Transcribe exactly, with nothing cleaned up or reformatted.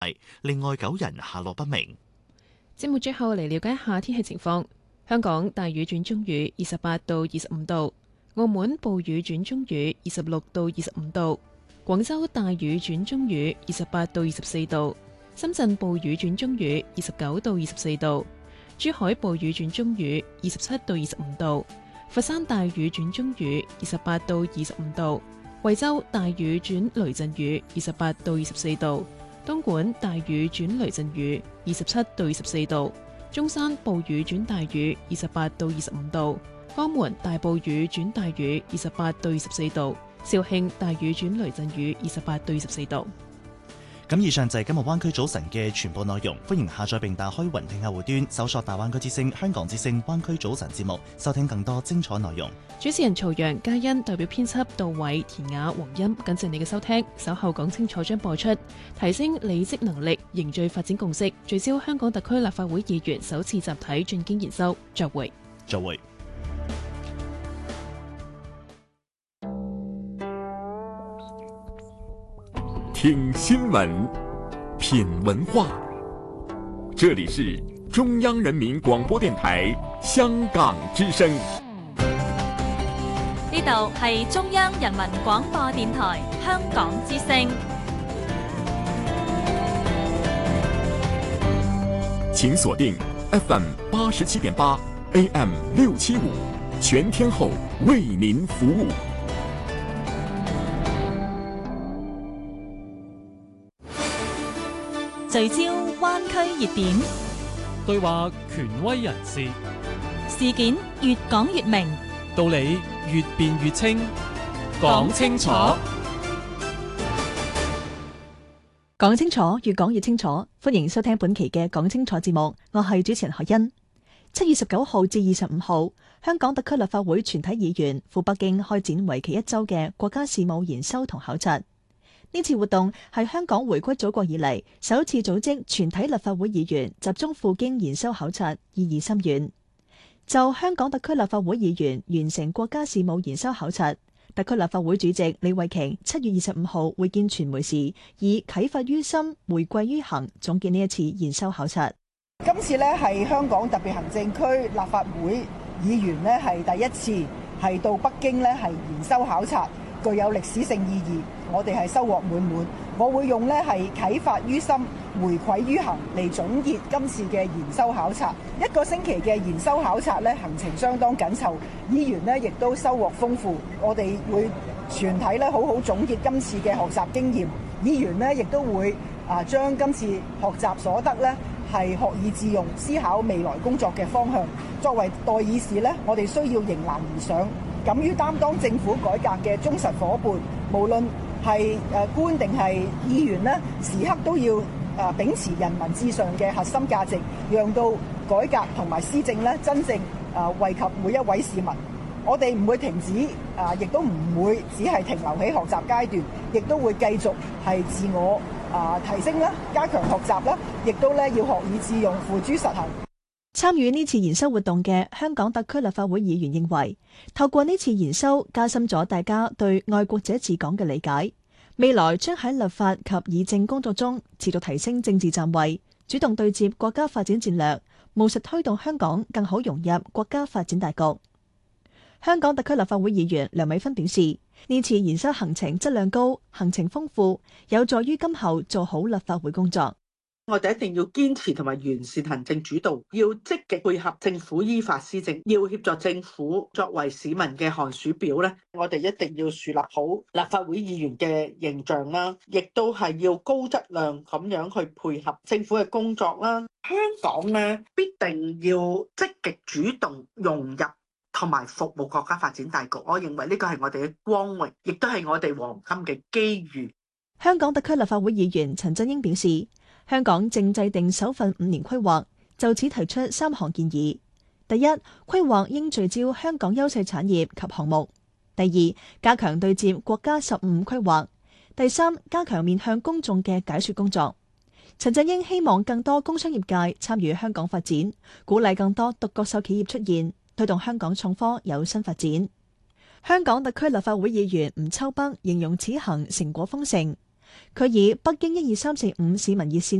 另外九人下落不明。 節目最後嚟了解一下天氣情況。香港大雨轉中雨，二十八到二十五度；澳門暴雨轉中雨，二十六到二十五度；廣州大雨轉中雨，二十八到二十四度；深圳暴雨轉中雨，二十九到二十四度；珠海暴雨轉中雨，二十七到二十五度；佛山大雨轉中雨，二十八到二十五度；惠州大雨轉雷陣雨，二十八到二十四度；東莞大雨轉雷陣雨，二十七到二十四度；中山暴雨轉大雨，二十八到二十五度；江門大暴雨轉大雨，二十八到二十四度；肇慶大雨轉雷陣雨，二十八到二十四度。 咁以上就係今日灣區早晨嘅全部內容。歡迎下載並打開雲聽客戶端，搜索大灣區之聲、香港之聲灣區早晨節目，收聽更多精彩內容。 主持人曹陽、嘉欣代表編輯杜偉、田雅、黃欣，感謝你嘅收聽。稍後講清楚將播出，提升履職能力，凝聚發展共識，聚焦香港特區立法會議員首次集體進京研修。再會。 再會。 聽新聞，品文化。這裡是中央人民廣播電台香港之聲。 呢度係中央人民廣播電台香港之聲。 請鎖定 F M 八十七點八 A M 六七五，全天候為您服務。 聚焦灣區熱點， 對話權威人士， 事件越講越明， 道理越辯越清，講清楚， 講清楚，越講越清楚。歡迎收聽本期嘅講清楚節目，我係主持人何欣。七月十九號至二十五號，香港特區立法會全體議員赴北京開展為期一周嘅國家事務研修同考察。呢次活動係香港回歸祖國以嚟首次組織全體立法會議員集中赴京研修考察，意義深遠。就香港特區立法會議員完成國家事務研修考察，特區立法會主席李慧瓊七月二十五號會見傳媒時，以啟發於心，回歸於行總結呢一次研修考察。 今次呢係香港特別行政區立法會議員呢係第一次係到北京呢係研修考察，具有歷史性意義，我哋係收穫滿滿。我會用呢係啟發於心，回饋於行嚟總結今次嘅研修考察。一個星期嘅研修考察呢，行程相當緊湊，議員呢亦都收穫豐富。我哋會全體呢好好總結今次嘅學習經驗，議員呢亦都會啊將今次學習所得呢係學以致用，思考未來工作嘅方向。作為代議士呢，我哋需要迎難而上，敢於擔當政府改革嘅忠實夥伴，無論係誒官定係議員呢，時刻都要誒秉持人民至上嘅核心價值，讓到改革同埋施政呢真正誒惠及每一位市民。我哋唔會停止，啊，亦都唔會只係停留喺學習階段，亦都會繼續係自我啊提升啦，加強學習啦，亦都咧要學以致用，付諸實行。 參與呢次研修活動嘅香港特區立法會議員認為，透過呢次研修加深咗大家對愛國者治港嘅理解，未來將喺立法及議政工作中持續提升政治站位，主動對接國家發展戰略，務實推動香港更好融入國家發展大局。香港特區立法會議員梁美芬表示，呢次研修行程質量高，行程豐富，有助於今後做好立法會工作。 我哋一定要堅持同埋完善行政主導，要積極配合政府依法施政，要協助政府作為市民嘅寒暑表咧。我哋一定要樹立好立法會議員嘅形象啦，亦都係要高質量咁樣去配合政府嘅工作啦。香港咧必定要積極主動融入同埋服務國家發展大局，我認為呢個係我哋嘅光榮，亦都係我哋黃金嘅機遇。 香港特區立法會議員陳振英表示，香港正制定首份五年規劃，就此提出三項建議。第一，規劃應聚焦香港優勢產業及項目；第二，加強對接國家十五規劃；第三，加強面向公眾嘅解說工作。陳振英希望更多工商業界參與香港發展，鼓勵更多獨角獸企業出現，推動香港創科有新發展。香港特區立法會議員吳秋北形容此行成果豐盛。 佢以北京一二三四五市民熱線